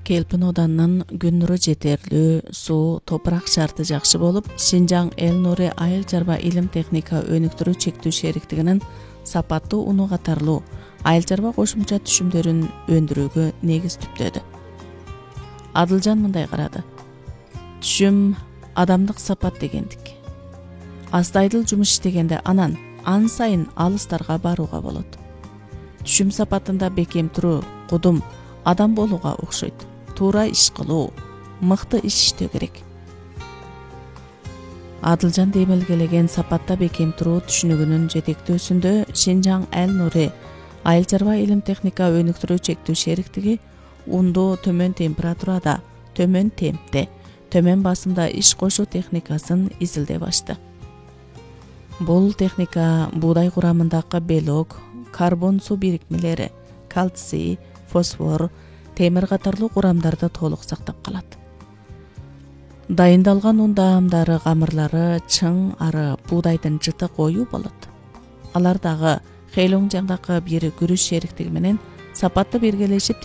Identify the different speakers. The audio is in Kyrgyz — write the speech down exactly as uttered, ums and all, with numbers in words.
Speaker 1: Келпин оданынын күн нуру жетерлүү, суу, топурак шарты жакшы болуп, Шинжаң эл нури айыл чарба илим техника өнүктүрүү чектүү шериктигинин сапаттуу уну катарлуу айыл чарба кошумча түшүмдөрүн өндүрүүгө негиз түптөдү. Адылжан мындай карады. Түшүм адамдык сапат дегендик. Астайдыл жумуш иштегенде анан ан сайын алыстарга барууга болот. Түшүм сапатында бекем туруу, кудум, адам болууга окшойт. Туура иш кылуу, мыкты иш иштөө керек. Адылжан демелгелеген сапатта бекем туруу түшүнүгүнүн жетектөөсүндө Шинжаң эл нури айыл чарба илим техника өнүктүрүү чектүү шериктиги ундуу төмөн температурада, төмөн темпте, төмөн басымда иш кошуу техникасын изилдеп ачты. Бул техника буудай курамындагы белок, карбон суу бирикмелери, кальций, фосфор, темир катарлуу курамдарды толук сактап калат. Дайындалган ун даамдары, камырлары чың, ары, буудайдын жыты коюу болот. Алар дагы Хэйлоңжаңдагы бир күрүш шериктиги менен сапатты биргелешип